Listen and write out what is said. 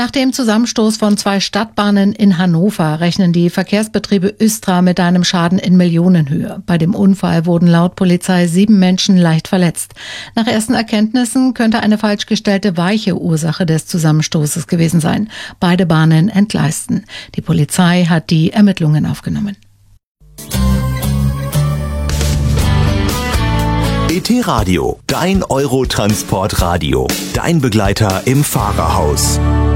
Nach dem Zusammenstoß von 2 Stadtbahnen in Hannover rechnen die Verkehrsbetriebe Östra mit einem Schaden in Millionenhöhe. Bei dem Unfall wurden laut Polizei 7 Menschen leicht verletzt. Nach ersten Erkenntnissen könnte eine falsch gestellte Weiche Ursache des Zusammenstoßes gewesen sein. Beide Bahnen entgleisten. Die Polizei hat die Ermittlungen aufgenommen. ET Radio, dein Eurotransport-Radio, dein Begleiter im Fahrerhaus.